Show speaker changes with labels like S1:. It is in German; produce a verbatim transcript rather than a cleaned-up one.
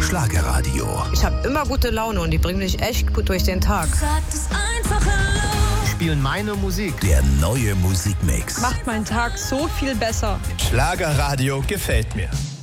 S1: Schlagerradio.
S2: Ich habe immer gute Laune und die bringen mich echt gut durch den Tag.
S3: Sag es einfach laut.
S4: Spielen meine Musik.
S1: Der neue Musikmix.
S5: Macht meinen Tag so viel besser.
S6: Schlagerradio gefällt mir.